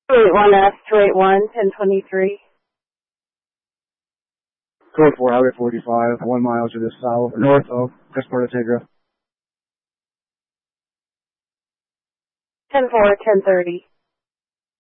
281F, 281, 1023. 204 Highway 45, 1 mile to the south, north of Cresport Tegra. 10-4, 1030.